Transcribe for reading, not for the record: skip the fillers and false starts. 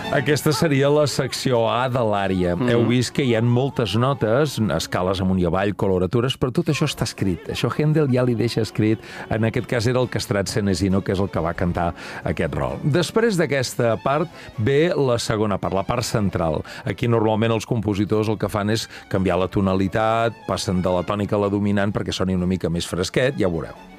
Aquesta seria la secció A de l'ària. Heu vist que hi ha moltes notes, escales amunt i avall, coloratures, però tot això està escrit. Això Händel ja li deixa escrit. En aquest cas era el castrat Senesino, que és el que va cantar aquest rol. Després d'aquesta part ve la segona part, la part central. Aquí normalment els compositors el que fan és canviar la tonalitat, passen de la tònica a la dominant perquè soni una mica més fresquet, ja ho veureu.